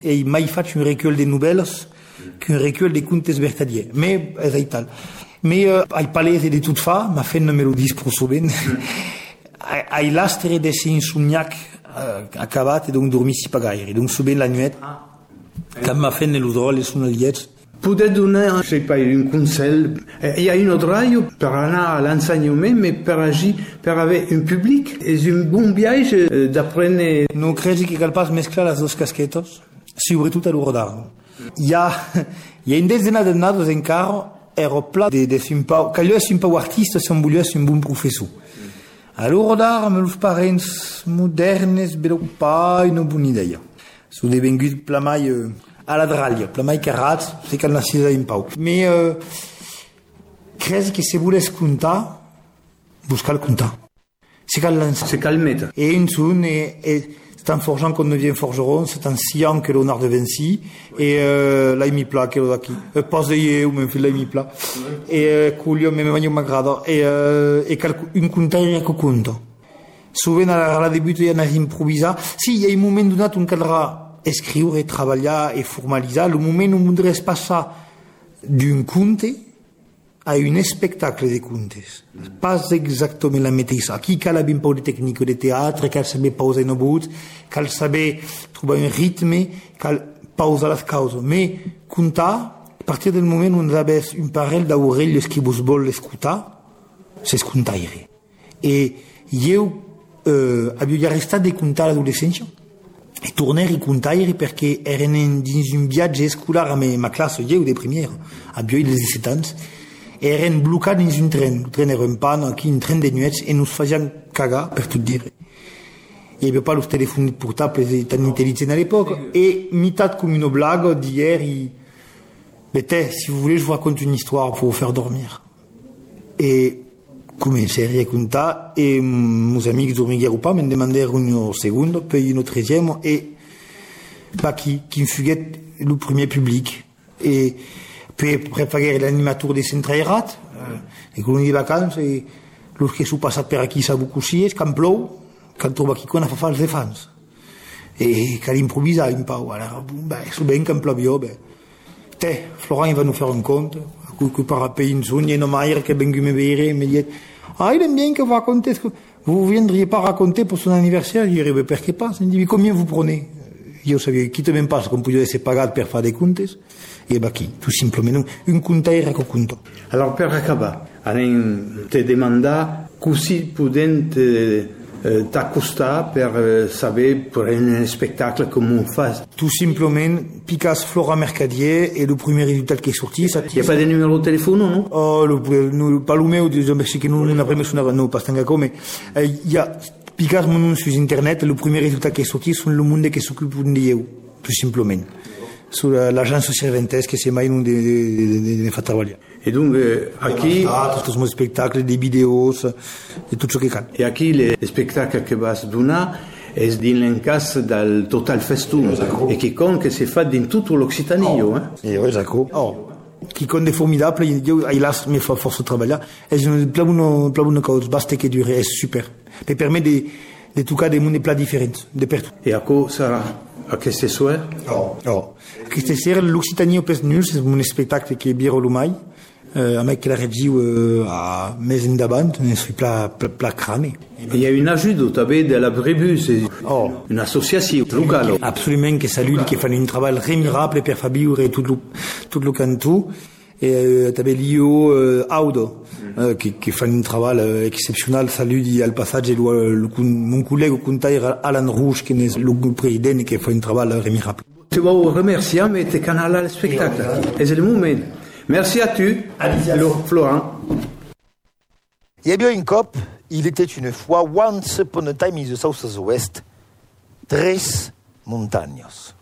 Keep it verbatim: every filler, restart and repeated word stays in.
Et mai faig un recueil de novel·les qu'un recueil de contes vertadiers. Mais és aital. Mais euh, ai palese de tot fa, m'ha fet no me lo dis prou sovint. Ai l'astre de ser insomniac uh, acabat e donc dormissi pas gaire. Donc sovint la nuit, quand m'ha fet lo drol e son aliets. Poder donar, no sé pas, un consell. Hi ha un horario per anar a l'ensenyament, mais per agir, per haver un public. És un bon viatge d'aprendre. No credi que cal pas mesclar les dues casquetes, sobretot a l'hora d'art. Hi ha, hi ha une desena de nados encara ero pla de, de un pau, que allò és un pau artista, si on volia un bon professor. A l'hora d'art, amb els parents modernes, però pas una bona idea. S'ho devengut plamai uh, a la dràlia, plamai carrats, sé que el nascida un pau. Mais uh, crec que si voles contar, buscar el contar. C'est cal lançar. C'est cal mettre. Et un son, et, et c'est en forgeant qu'on devient forgeron, c'est en sciant que l'on a de Vinci, et euh, là il m'y plat, que l'on a qui. Euh, pas de ou même fait là il m'y plat. Et euh, culio, me me m'agrada. Et, euh, et cal, un contaire que conta. Souvent à la début, il y a improvisar. Si, il y a un moment donné où on caldra escriure, travailler et formaliser, le moment où on voudrait se passer d'un conte a un spectacle de contes. Pas exactement la mateixa. Aquí cal haver un peu de tècnica de teatre, cal saber pausar no but, cal saber trobar un rythme, cal pausar les causes. Mais contar, a partir del moment on avez un parell d'orelles que vos vol escoltar, c'est contaire. Et jo eh, havia restat de contar a l'adolescència e tornar i contaire perquè eren dins un viatge escolar amb ma classe, jo de primera, havia els disset anys, eren blocats dins un tren. El tren era en pan, aquí un tren de nuets, e nos faciam cagar, per tot dire. Il n'y avait pas le téléphone portable tan intelligent à l'époque. Et mitat comme une blague d'hier, il... Mais si vous voulez, je vous raconte une histoire pour vous faire dormir. Et commencé à raconter, et mes amis qui dormaient ou pas me demandèrent une seconde, puis une treizième, et bah, qui, qui me fuguait le premier public. Et puis préparer l'animateur des centrairat, euh, les colonies de vacances, et lorsque sont passés par aquí, ça beaucoup chier, quand plou, quand on va qui qu'on a fait les fans. Et quand improvisait un peu, alors, ben, souvent quand pleuvait, ben, té, Florent, il va nous faire un conte, que par payer une zone, il y a une maire qui est venue me voir, et me dit, ah, il aime bien que vous racontez, vous ne viendriez pas raconter pour son anniversaire? Je dirais, ben, pourquoi pas? Il me dit, combien vous prenez? Je savais, quitte même pas ce qu'on pouvait se pagar pour faire des contes. Et bah qui, tout simplement, un contaire que conto. Alors, per acabar, anem te demandar così podem t'acostar per saber per un spectacle com on fa. Tout simplement, Picasso Flora Mercadier et le premier résultat qui est sorti. Il n'y a pas de numéro de téléphone, non? Oh, le, le, pas le meu, c'est que nous, nous n'avons pas, non, pas tant mais il y a Picasso, mon nom sur Internet, le premier résultat qui est sorti, c'est le monde qui s'occupe de Dieu, tout simplement. Sur l'agence Cervantes, que c'est maïnou de, de, de, de faire travailler. Et donc, euh, aquí... Tous les spectacles, des vidéos, et tout ce qui est. Et aquí, le spectacle que vas donar és dins l'encàs del Total Festum, et qui compte que c'est fait dans toute l'Occitanie. Oh. Hein? Et oui, d'accord. Oh. Qui compte de formidable, il a me fait force de travailler. C'est une plat de cause, baste qui dure, c'est super. Ça permet de, de tocar des mondes plats différents, de partout. Et à quoi ça... À qu'est-ce que c'est? Oh. Oh. Qu'est-ce que c'est? L'Occitanie au Pes Nul, c'est un spectacle qui est bien relumai. Euh, avec la régie euh, à Maison d'Abant, on est plat, plat, plat cramé. Il y a une ajude, tu avais de la Brébus, c'est oh. Une association locale. Absolument, que salue, qui fait un travail remarquable pour Fabio et tout le, tout le canton. Et euh, tu avais Lio euh, Audo, euh, qui, qui fait un travail euh, exceptionnel. Salut, dit al passage, le, le, mon collègue au contaire Alan Rouge, qui est le président et qui fait un travail remarquable. Tu vas vous remercier, mais tu es canal à le spectacle. Et c'est le moment. Merci à tu, alors Florent. Il y a bien une cop, il était une fois, once upon a time in the south-west, tres montañas.